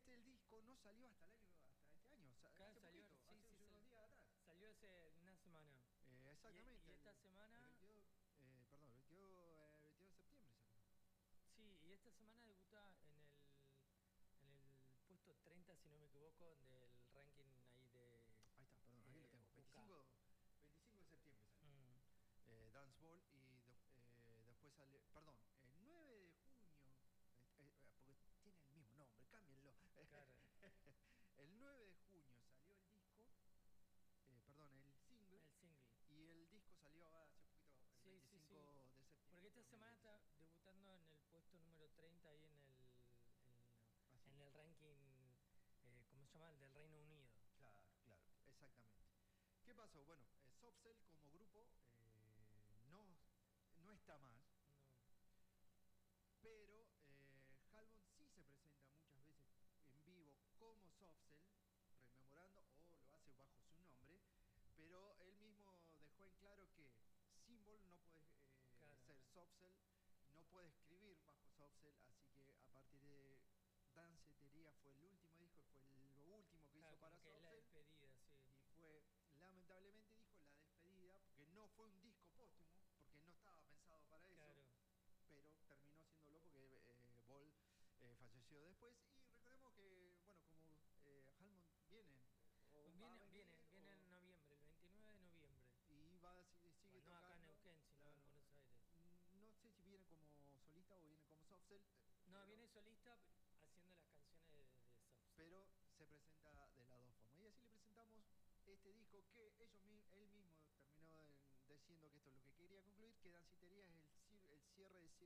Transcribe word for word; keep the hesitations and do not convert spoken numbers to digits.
este el disco no salió hasta el año, hasta este año, o sea, Claro, hace salió, poquito, sí, hace sí, unos sal- días atrás. salió hace una semana. Eh, exactamente. Y, y esta el, semana, el veintidós, eh, perdón, el veintidós, eh, veintidós de septiembre salió. sí, y esta semana debuta en el, en el puesto treinta, si no me equivoco, del ranking ahí de... Ahí está, perdón, aquí lo eh, tengo. U K. veinticinco, veinticinco de septiembre salió. Mm, Eh, Dance Ball y de- eh, después sale, perdón, el nueve de junio, eh, eh, porque tiene el mismo nombre, cámbienlo. claro. El nueve de junio salió el disco, eh, perdón, el single, El single. y el disco salió hace poquito, el Sí, sí, sí. veinticinco de septiembre. Porque esta de semana está dos mil veinticinco. debutando en el puesto número treinta ahí en el, en, Así. en el ranking, eh, ¿cómo se llama? El del Reino Unido. Claro, claro, exactamente. ¿Qué pasó? Bueno, eh, Soft Cell como grupo eh, no, no está más, No. pero eh, Halbon sí se presenta muchas veces en vivo como Soft Cell, rememorando, o lo hace bajo su nombre, pero él mismo dejó en claro que Symbol no puede eh, Claro. ser Soft Cell, no puede escribir bajo Soft Cell, así que a partir de Dancetería fue el último disco, fue lo último que Claro, hizo para como que es Soft la Cell. despedida, sí. Y fue, lamentablemente dijo, la despedida, porque no fue un disco póstumo, porque no estaba pensado para eso, Claro. pero terminó siéndolo porque eh, Ball eh, falleció después. Y recordemos que, bueno, como eh, Halmon viene, o Pues va a viene, venir, viene, viene o- en noviembre, el veintinueve de noviembre. y va a, sigue sigue Pues no acá en tocando. Neuquén, sino Claro. en Buenos Aires. No sé si viene como solista o viene como Soft Cell. No, pero- viene solista haciendo las canciones de, de Soft Cell. pero se presenta de las dos formas. Y así le presentamos este disco que ellos él mismo terminó en- diciendo que esto es lo que quería concluir, que Dancitería es el, el cierre de